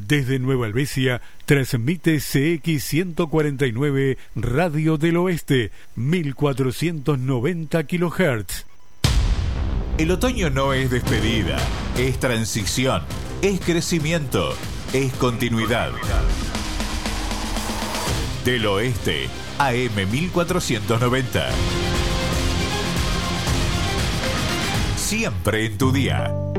Desde Nueva Helvecia transmite CX149 Radio del Oeste, 1490 kHz. El otoño no es despedida, es transición, es crecimiento, es continuidad. Del Oeste, AM 1490. Siempre en tu día.